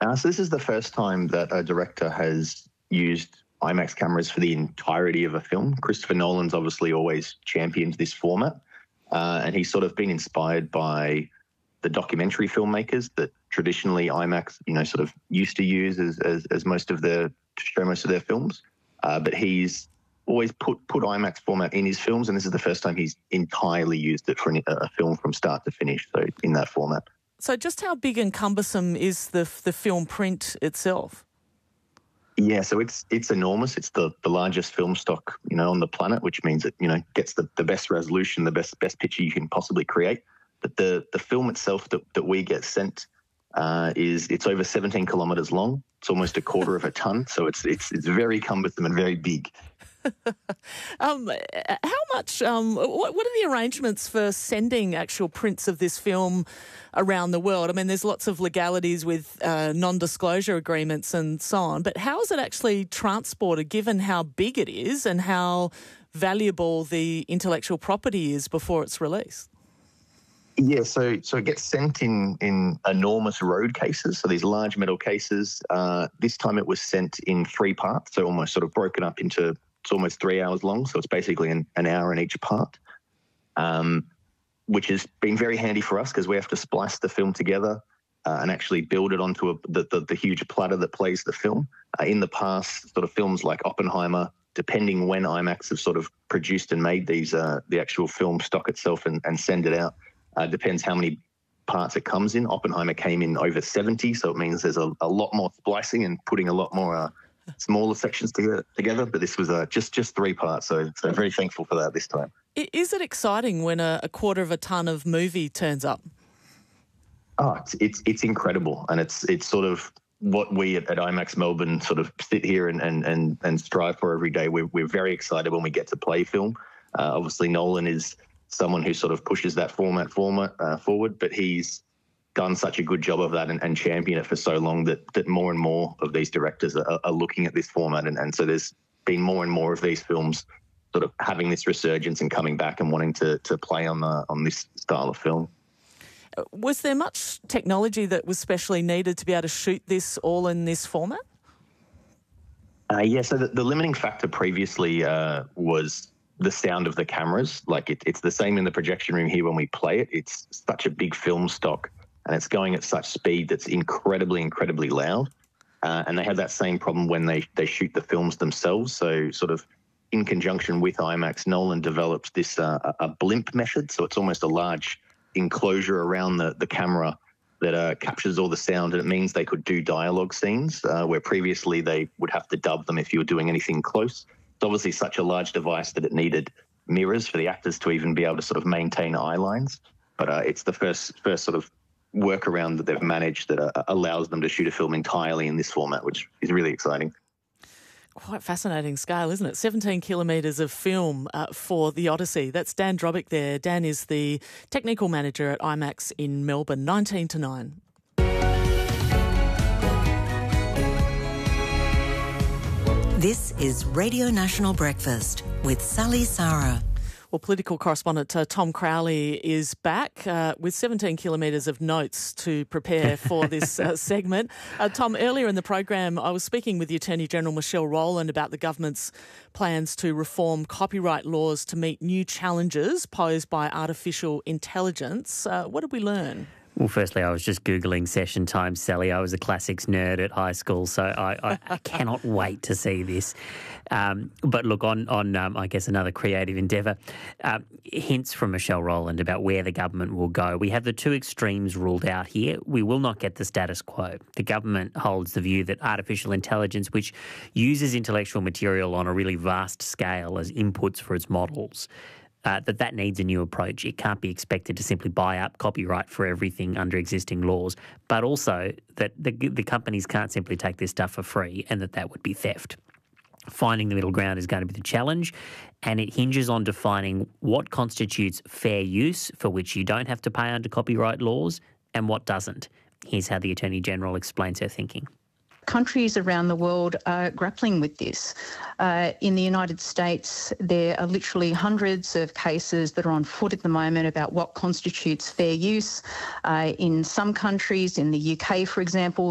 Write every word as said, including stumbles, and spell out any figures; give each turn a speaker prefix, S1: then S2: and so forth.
S1: Uh, so this is the first time that a director has used IMAX cameras for the entirety of a film. Christopher Nolan's obviously always championed this format, uh, and he's sort of been inspired by the documentary filmmakers that traditionally IMAX, you know, sort of used to use as as, as most of their to show most of their films. Uh, but he's always put put IMAX format in his films, and this is the first time he's entirely used it for an, a film from start to finish. So in that format.
S2: So just how big and cumbersome is the the film print itself?
S1: Yeah, so it's it's enormous. It's the, the largest film stock, you know, on the planet, which means it, you know, gets the, the best resolution, the best best picture you can possibly create. But the, the film itself that, that we get sent uh, is it's over seventeen kilometres long. It's almost a quarter of a tonne, so it's it's it's very cumbersome and very big.
S2: um, how much? Um, what, what are the arrangements for sending actual prints of this film around the world? I mean, there's lots of legalities with uh, non-disclosure agreements and so on, but how is it actually transported, given how big it is and how valuable the intellectual property is before it's released?
S1: Yeah, so so it gets sent in in enormous road cases, so these large metal cases. Uh, this time it was sent in three parts, so almost sort of broken up into. It's almost three hours long, so it's basically an, an hour in each part, um, which has been very handy for us because we have to splice the film together uh, and actually build it onto a, the, the, the huge platter that plays the film. Uh, in the past, sort of films like Oppenheimer, depending when IMAX have sort of produced and made these, uh, the actual film stock itself and, and send it out, uh, depends how many parts it comes in. Oppenheimer came in over seventy, so it means there's a, a lot more splicing and putting a lot more... Uh, smaller sections together, together but this was uh, just just three parts, so so very thankful for that this time.
S2: Is it exciting when a, a quarter of a tonne of movie turns up?
S1: Oh, it's, it's it's incredible, and it's it's sort of what we at, at IMAX Melbourne sort of sit here and and and, and strive for every day. We're we're very excited when we get to play film. Uh, obviously, Nolan is someone who sort of pushes that format format uh, forward, but he's done such a good job of that and, and championed it for so long that that more and more of these directors are, are looking at this format, and, and so there's been more and more of these films sort of having this resurgence and coming back and wanting to to play on the on this style of film.
S2: Was there much technology that was specially needed to be able to shoot this all in this format?
S1: Uh, yeah, so the, the limiting factor previously uh, was the sound of the cameras. Like it, it's the same in the projection room here when we play it. It's such a big film stock, and it's going at such speed that's incredibly, incredibly loud. Uh, and they have that same problem when they, they shoot the films themselves. So sort of in conjunction with IMAX, Nolan developed this uh, a blimp method. So it's almost a large enclosure around the, the camera that uh, captures all the sound, and it means they could do dialogue scenes uh, where previously they would have to dub them if you were doing anything close. It's obviously such a large device that it needed mirrors for the actors to even be able to sort of maintain eye lines. But uh, it's the first first sort of workaround that they've managed that uh, allows them to shoot a film entirely in this format, which is really exciting.
S2: Quite fascinating scale, isn't it? seventeen kilometres of film uh, for The Odyssey. That's Dan Drobic there. Dan is the technical manager at IMAX in Melbourne, nineteen to nine.
S3: This is Radio National Breakfast with Sally Sarah.
S2: Well, political correspondent uh, Tom Crowley is back uh, with seventeen kilometres of notes to prepare for this uh, segment. Uh, Tom, earlier in the program, I was speaking with the Attorney-General Michelle Rowland about the government's plans to reform copyright laws to meet new challenges posed by artificial intelligence. Uh, what did we learn?
S4: Well, firstly, I was just Googling session time, Sally. I was a classics nerd at high school, so I, I, I cannot wait to see this. Um, but look, on, on um, I guess, another creative endeavour, uh, hints from Michelle Rowland about where the government will go. We have the two extremes ruled out here. We will not get the status quo. The government holds the view that artificial intelligence, which uses intellectual material on a really vast scale as inputs for its models, Uh, that that needs a new approach. It can't be expected to simply buy up copyright for everything under existing laws, but also that the, the companies can't simply take this stuff for free, and that that would be theft. Finding the middle ground is going to be the challenge, and it hinges on defining what constitutes fair use, for which you don't have to pay under copyright laws, and what doesn't. Here's how the Attorney-General explains her thinking.
S5: Countries around the world are grappling with this. Uh, in the United States, there are literally hundreds of cases that are on foot at the moment about what constitutes fair use. Uh, in some countries, in the U K, for example,